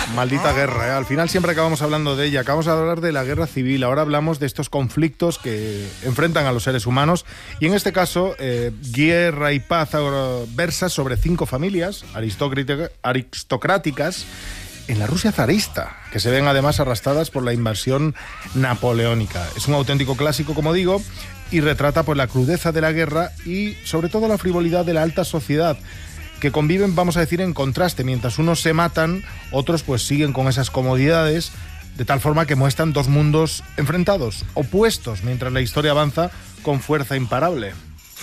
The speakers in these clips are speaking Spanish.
Maldita guerra, ¿eh? Al final siempre acabamos hablando de ella. Acabamos de hablar de la guerra civil. Ahora hablamos de estos conflictos que enfrentan a los seres humanos. Y en este caso, Guerra y Paz versa sobre 5 familias aristocráticas en la Rusia zarista, que se ven además arrastradas por la invasión napoleónica. Es un auténtico clásico, como digo, y retrata pues la crudeza de la guerra y sobre todo la frivolidad de la alta sociedad, que conviven, vamos a decir, en contraste. Mientras unos se matan, otros pues siguen con esas comodidades, de tal forma que muestran 2 mundos enfrentados, opuestos, mientras la historia avanza con fuerza imparable.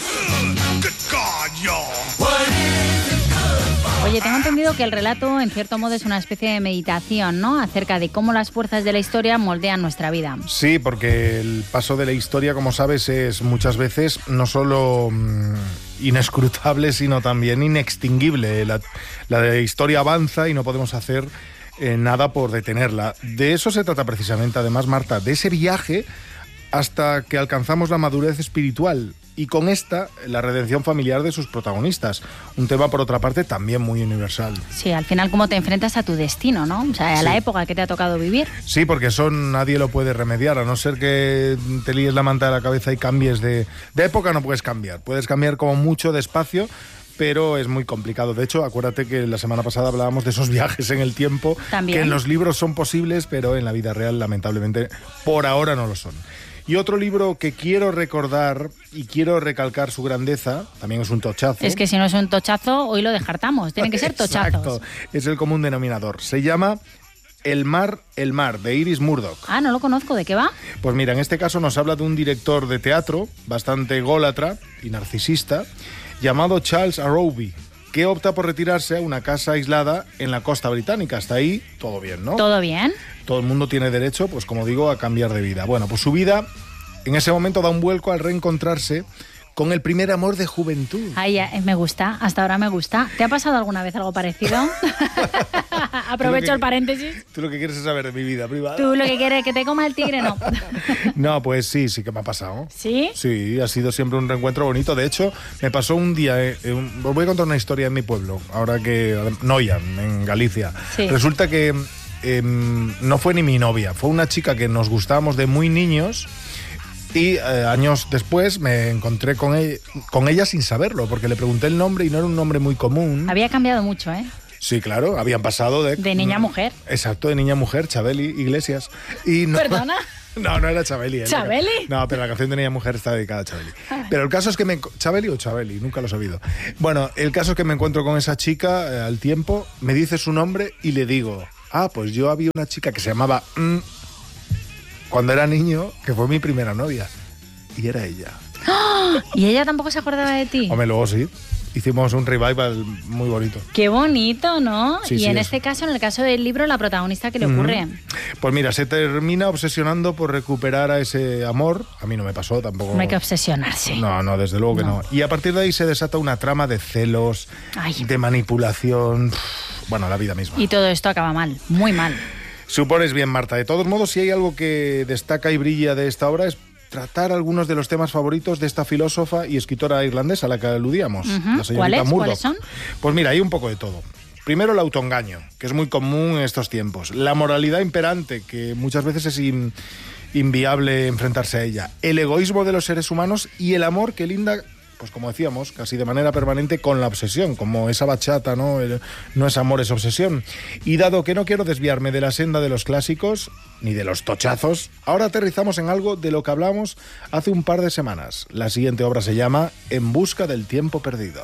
Oye, tengo entendido que el relato, en cierto modo, es una especie de meditación, ¿no?, acerca de cómo las fuerzas de la historia moldean nuestra vida. Sí, porque el paso de la historia, como sabes, es muchas veces no solo inescrutable, sino también inextinguible. La historia avanza y no podemos hacer nada por detenerla. De eso se trata precisamente, además, Marta, de ese viaje hasta que alcanzamos la madurez espiritual. Y con esta, la redención familiar de sus protagonistas. Un tema, por otra parte, también muy universal. Sí, al final, cómo te enfrentas a tu destino, ¿no? O sea, a la época que te ha tocado vivir. Sí, porque eso nadie lo puede remediar, a no ser que te líes la manta de la cabeza y cambies de época, no puedes cambiar. Puedes cambiar como mucho despacio, pero es muy complicado. De hecho, acuérdate que la semana pasada hablábamos de esos viajes en el tiempo, ¿también? Que en los libros son posibles, pero en la vida real, lamentablemente, por ahora no lo son. Y otro libro que quiero recordar y quiero recalcar su grandeza, también es un tochazo. Es que si no es un tochazo, hoy lo descartamos. Tienen que ser tochazos. Exacto, es el común denominador. Se llama El mar, de Iris Murdoch. Ah, no lo conozco. ¿De qué va? Pues mira, en este caso nos habla de un director de teatro bastante ególatra y narcisista llamado Charles Arrowby, que opta por retirarse a una casa aislada en la costa británica. Hasta ahí, todo bien, ¿no? ¿Todo bien? Todo el mundo tiene derecho, pues como digo, a cambiar de vida. Bueno, pues su vida en ese momento da un vuelco al reencontrarse con el primer amor de juventud. Ay, me gusta, hasta ahora me gusta. ¿Te ha pasado alguna vez algo parecido? Aprovecho el paréntesis. Tú lo que quieres es saber de mi vida privada. Tú lo que quieres, que te coma el tigre, no. No, pues sí que me ha pasado. ¿Sí? Sí, ha sido siempre un reencuentro bonito. De hecho, me pasó un día, os voy a contar una historia en mi pueblo, ahora que Noia, en Galicia. Sí. Resulta que no fue ni mi novia, fue una chica que nos gustábamos de muy niños. Y años después me encontré con ella sin saberlo, porque le pregunté el nombre y no era un nombre muy común. Había cambiado mucho, ¿eh? Sí, claro, habían pasado de niña a mujer. Exacto, de niña a mujer, Chabeli Iglesias. Y no, ¿perdona? No era Chabeli. ¿Chabeli? No, pero la canción de niña a mujer está dedicada a Chabeli. Pero el caso es que ¿Chabeli o Chabeli? Nunca lo he sabido. Bueno, el caso es que me encuentro con esa chica al tiempo, me dice su nombre y le digo, pues yo había una chica que se llamaba... cuando era niño, que fue mi primera novia. Y era ella. ¡Oh! ¿Y ella tampoco se acordaba de ti? Hombre, luego sí. Hicimos un revival muy bonito. Qué bonito, ¿no? Sí, y en eso. este caso, en el caso del libro, la protagonista, ¿qué le ocurre? Pues mira, se termina obsesionando por recuperar a ese amor. A mí no me pasó tampoco. No hay que obsesionarse. No, desde luego que no. Y a partir de ahí se desata una trama de celos, de manipulación. Bueno, la vida misma. Y todo esto acaba mal, muy mal. Supones bien, Marta. De todos modos, si hay algo que destaca y brilla de esta obra es tratar algunos de los temas favoritos de esta filósofa y escritora irlandesa a la que aludíamos, la señorita Murdoch. ¿Cuáles son? Pues mira, hay un poco de todo. Primero, el autoengaño, que es muy común en estos tiempos. La moralidad imperante, que muchas veces es inviable enfrentarse a ella. El egoísmo de los seres humanos y el amor que linda, pues como decíamos, casi de manera permanente con la obsesión, como esa bachata, ¿no? No es amor, es obsesión. Y dado que no quiero desviarme de la senda de los clásicos, ni de los tochazos, ahora aterrizamos en algo de lo que hablamos hace un par de semanas. La siguiente obra se llama En busca del tiempo perdido.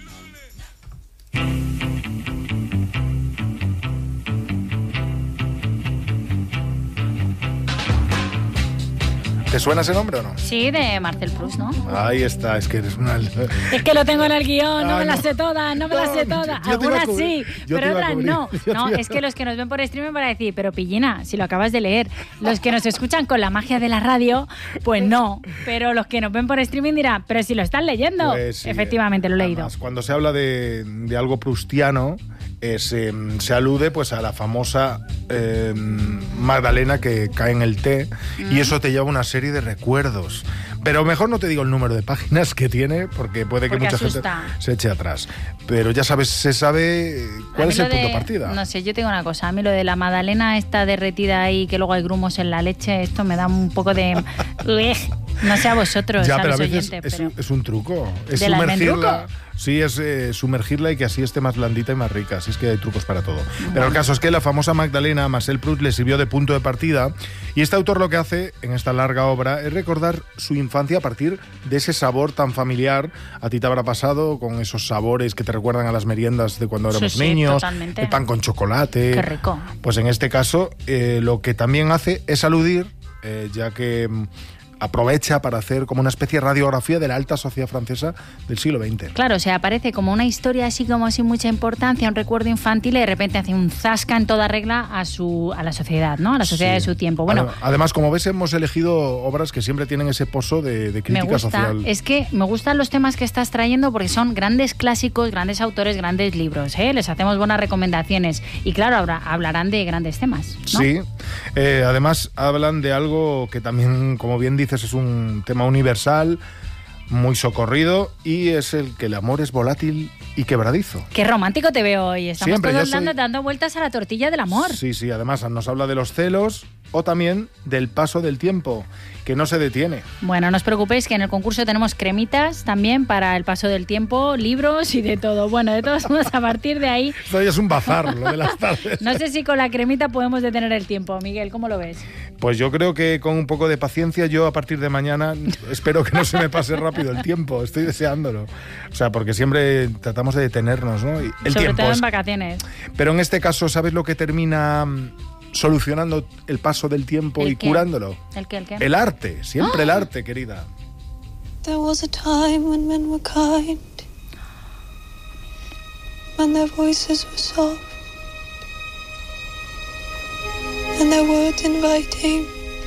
¿Te suena ese nombre o no? Sí, de Marcel Proust, ¿no? Ahí está, es que eres una... Es que lo tengo en el guión, no me las sé todas, no me las sé todas. Algunas sí, pero otras no. No, es que los que nos ven por streaming van a decir, pero Pillina, si lo acabas de leer. Los que nos escuchan con la magia de la radio, pues no. Pero los que nos ven por streaming dirán, pero si lo están leyendo. Pues sí, efectivamente, lo he leído. Cuando se habla de algo proustiano, se alude pues a la famosa Magdalena que cae en el té y eso te lleva una serie de recuerdos. Pero mejor no te digo el número de páginas que tiene, porque puede que mucha asusta. gente se eche atrás. Pero ya sabes, se sabe cuál es el punto de partida. No sé, yo tengo una cosa. A mí lo de la magdalena está derretida ahí, que luego hay grumos en la leche, esto me da un poco de... No sé a vosotros, ya, a pero los a veces oyentes. Es un truco. Es ¿Del sumergirla. Sí, es sumergirla y que así esté más blandita y más rica. Así es que hay trucos para todo. Bueno. Pero el caso es que la famosa Magdalena, Marcel Proust, le sirvió de punto de partida. Y este autor lo que hace en esta larga obra es recordar su infancia a partir de ese sabor tan familiar. A ti te habrá pasado con esos sabores que te recuerdan a las meriendas de cuando éramos niños. Totalmente. El pan con chocolate. Qué rico. Pues en este caso lo que también hace es aludir, ya que... aprovecha para hacer como una especie de radiografía de la alta sociedad francesa del siglo XX. Claro, o sea, aparece como una historia así como sin mucha importancia, un recuerdo infantil y de repente hace un zasca en toda regla a la sociedad, ¿no? A la sociedad de su tiempo. Bueno, además, como ves, hemos elegido obras que siempre tienen ese pozo de crítica social. Es que me gustan los temas que estás trayendo porque son grandes clásicos, grandes autores, grandes libros, ¿eh? Les hacemos buenas recomendaciones y claro, hablarán de grandes temas, ¿no? Sí, además hablan de algo que también, como bien dices, es un tema universal, muy socorrido, y es el que el amor es volátil y quebradizo. Qué romántico te veo hoy. Estamos siempre, todos dando vueltas a la tortilla del amor. Sí, sí, además nos habla de los celos o también del paso del tiempo, que no se detiene. Bueno, no os preocupéis que en el concurso tenemos cremitas también para el paso del tiempo, libros y de todo. Bueno, de todos modos, a partir de ahí... Esto ya es un bazar, lo de las tardes. No sé si con la cremita podemos detener el tiempo. Miguel, ¿cómo lo ves? Pues yo creo que con un poco de paciencia, yo a partir de mañana espero que no se me pase rápido el tiempo. Estoy deseándolo. O sea, porque siempre tratamos de detenernos, ¿no? Y el sobre tiempo todo en vacaciones. Pero en este caso, ¿sabes lo que termina solucionando el paso del tiempo y curándolo? ¿El qué? El arte, siempre el arte, querida. There was a time when men were kind, when their voices were soft, and their words inviting.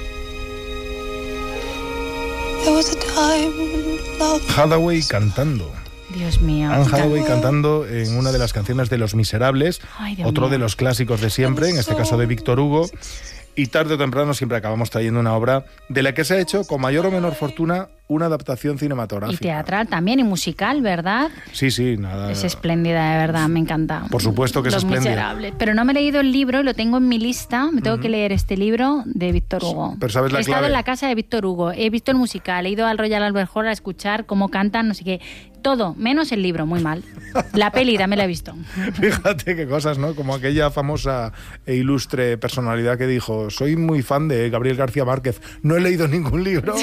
There was a time when love... Hathaway cantando. Dios mío. Anne Hathaway cantando en una de las canciones de Los Miserables, otro de los clásicos de siempre, en este caso de Víctor Hugo. Y tarde o temprano siempre acabamos trayendo una obra de la que se ha hecho, con mayor o menor fortuna, una adaptación cinematográfica. Y teatral también, y musical, ¿verdad? Sí, sí, nada. Es espléndida, de verdad, me encanta. Por supuesto que es espléndida. Los Miserables. Pero no me he leído el libro y lo tengo en mi lista. Me tengo que leer este libro de Víctor Hugo. Pero ¿sabes la clave? He estado en la casa de Víctor Hugo, he visto el musical, he ido al Royal Albert Hall a escuchar cómo cantan, no sé qué. Todo, menos el libro, muy mal. La peli también la he visto. Fíjate qué cosas, ¿no? Como aquella famosa e ilustre personalidad que dijo: soy muy fan de Gabriel García Márquez, no he leído ningún libro.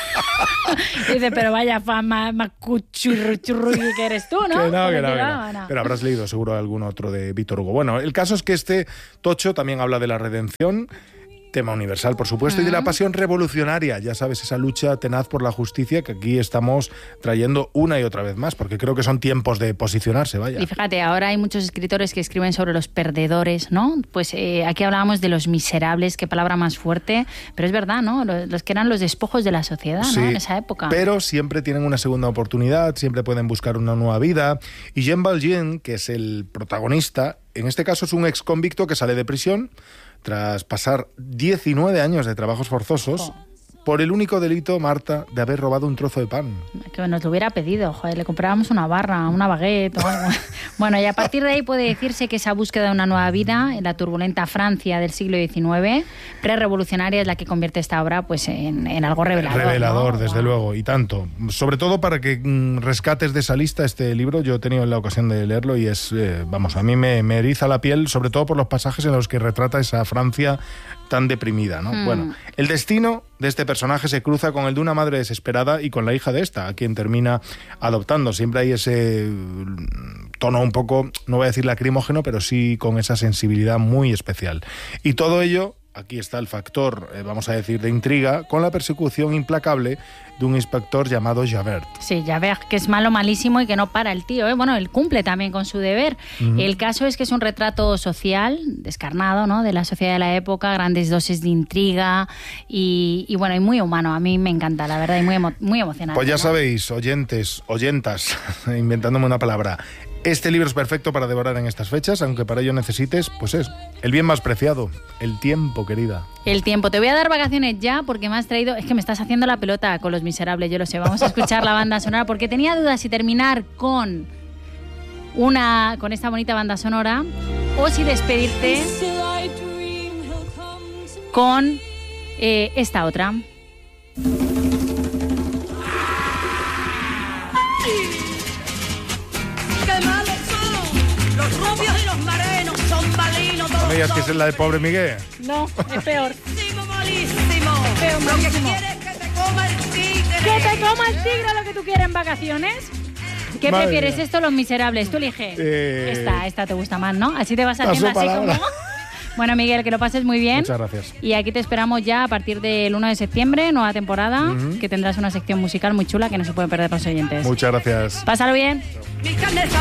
Dice, pero vaya fama, macuchurru que eres tú, ¿no? Que no. Pero habrás leído seguro algún otro de Víctor Hugo. Bueno, el caso es que este tocho también habla de la redención, tema universal, por supuesto, y de la pasión revolucionaria. Ya sabes, esa lucha tenaz por la justicia que aquí estamos trayendo una y otra vez más, porque creo que son tiempos de posicionarse, vaya. Y fíjate, ahora hay muchos escritores que escriben sobre los perdedores, ¿no? Pues aquí hablábamos de los miserables, qué palabra más fuerte, pero es verdad, ¿no? Los que eran los despojos de la sociedad, sí, ¿no? En esa época. Pero siempre tienen una segunda oportunidad, siempre pueden buscar una nueva vida. Y Jean Valjean, que es el protagonista, en este caso es un ex convicto que sale de prisión tras pasar 19 años de trabajos forzosos por el único delito, Marta, de haber robado un trozo de pan. Que nos lo hubiera pedido, joder, le comprábamos una barra, una baguette o algo. Bueno, y a partir de ahí puede decirse que esa búsqueda de una nueva vida en la turbulenta Francia del siglo XIX, prerevolucionaria, es la que convierte esta obra pues en algo revelador. Revelador, ¿no? desde luego, y tanto. Sobre todo para que rescates de esa lista este libro. Yo he tenido la ocasión de leerlo y es, vamos, a mí me eriza la piel, sobre todo por los pasajes en los que retrata esa Francia tan deprimida, ¿no? Bueno, el destino de este personaje se cruza con el de una madre desesperada y con la hija de esta, a quien termina adoptando. Siempre hay ese tono un poco, no voy a decir lacrimógeno, pero sí con esa sensibilidad muy especial. Y todo ello, aquí está el factor, vamos a decir, de intriga, con la persecución implacable de un inspector llamado Javert. Sí, Javert, que es malo, malísimo y que no para el tío, ¿eh? Bueno, él cumple también con su deber. El caso es que es un retrato social, descarnado, ¿no? De la sociedad de la época, grandes dosis de intriga y bueno, y muy humano. A mí me encanta, la verdad, y muy emocionante. Pues ya ¿no? sabéis, oyentes, oyentas, inventándome una palabra, Este libro es perfecto para devorar en estas fechas, aunque para ello necesites, pues es, el bien más preciado, el tiempo, querida. El tiempo. Te voy a dar vacaciones ya porque me has traído... Es que me estás haciendo la pelota con Los Miserables, yo lo sé. Vamos a escuchar la banda sonora porque tenía dudas si terminar con esta bonita banda sonora o si despedirte con esta otra. Los rubios y los morenos son balinos. ¿No me digas que es la de Pobre Miguel? No, es peor. Malísimo. Lo que quieres es que te coma el tigre. Que te coma el tigre lo que tú quieres en vacaciones. ¿Qué Madre prefieres, mía. esto o Los Miserables? Tú elige. Esta te gusta más, ¿no? Así te vas haciendo así palabra. como... Bueno, Miguel, que lo pases muy bien. Muchas gracias. Y aquí te esperamos ya a partir del 1 de septiembre, nueva temporada, que tendrás una sección musical muy chula que no se pueden perder los oyentes. Muchas gracias. Pásalo bien. Mi carne